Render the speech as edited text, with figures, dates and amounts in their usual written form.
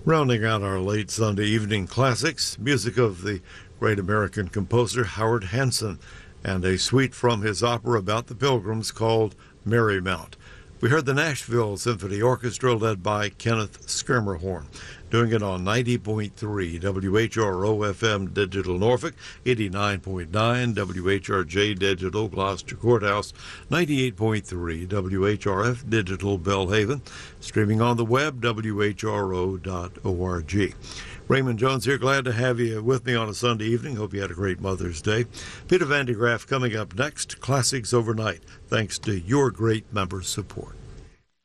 Rounding out our late Sunday evening classics, music of the great American composer Howard Hanson, and a suite from his opera about the Pilgrims called Marymount. We heard the Nashville Symphony Orchestra led by Kenneth Schermerhorn, doing it on 90.3 WHRO-FM Digital Norfolk, 89.9 WHRJ Digital Gloucester Courthouse, 98.3 WHRF Digital Belhaven, streaming on the web, whro.org. Raymond Jones here, glad to have you with me on a Sunday evening. Hope you had a great Mother's Day. Peter Van de Graaff coming up next, Classics Overnight, thanks to your great member support.